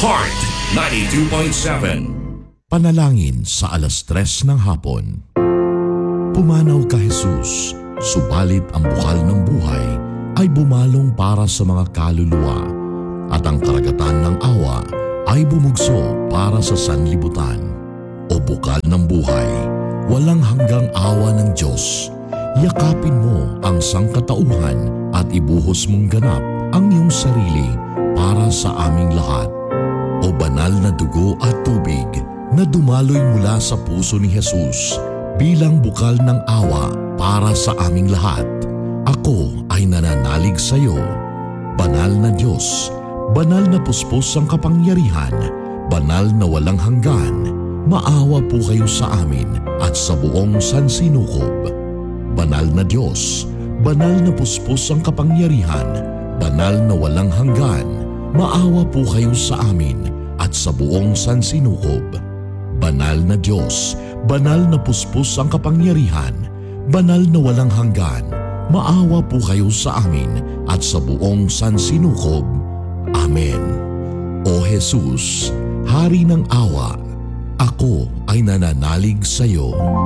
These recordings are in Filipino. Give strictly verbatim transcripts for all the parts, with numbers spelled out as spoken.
Heart ninety-two point seven. Panalangin sa alas tres ng hapon. Pumanaw ka Jesus, subalit ang bukal ng buhay ay bumalong para sa mga kaluluwa at ang karagatan ng awa ay bumugso para sa sanlibutan. O bukal ng buhay, walang hanggang awa ng Diyos, yakapin mo ang sangkatauhan at ibuhos mong ganap ang iyong sarili para sa aming lahat. O banal na dugo at tubig na dumaloy mula sa puso ni Jesus bilang bukal ng awa para sa aming lahat. Ako ay nananalig sa iyo, banal na Diyos, banal na puspos ang kapangyarihan, banal na walang hanggan. Maawa po kayo sa amin at sa buong sansinukob. Banal na Diyos, banal na puspos ang kapangyarihan, banal na walang hanggan. Maawa po kayo sa amin at sa buong sansinukob. Banal na Diyos, banal na puspos ang kapangyarihan, banal na walang hanggan. Maawa po kayo sa amin at sa buong sansinukob. Amen. O Jesus, Hari ng awa, ako ay nananalig sa iyo.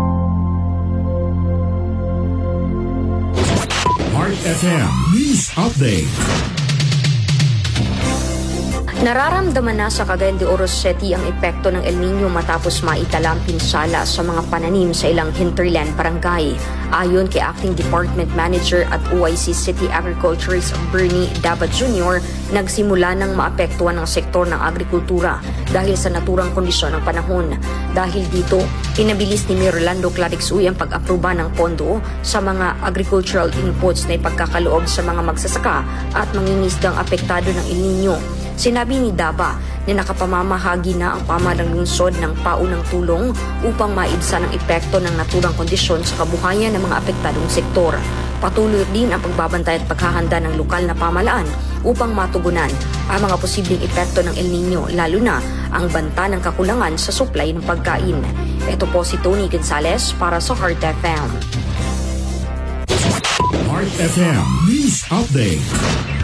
Heart F M News Update. Nararamdaman na sa Cagayan de Oro City ang epekto ng El Nino matapos maitala ang pinsala sa mga pananim sa ilang hinterland barangay. Ayon kay Acting Department Manager at O I C City Agriculturist Bernie Dabat Junior, nagsimula ng maapektuhan ang sektor ng agrikultura dahil sa naturang kondisyon ng panahon. Dahil dito, inabilis ni Mayor Orlando Clarix-Uy ang pag-aproba ng pondo sa mga agricultural inputs na ipagkakaloob sa mga magsasaka at mangingisdang apektado ng El Nino. Sinabi ni Daba na nakapamamahagi na ang pamahalang lungsod ng paunang tulong upang maibsan ang epekto ng naturang kondisyon sa kabuhayan ng mga apektadong sektor. Patuloy din ang pagbabantay at paghahanda ng lokal na pamahalaan upang matugunan ang mga posibleng epekto ng El Nino, lalo na ang banta ng kakulangan sa supply ng pagkain. Ito po si Tony Gonzales para sa Heart F M. Heart F M News Update.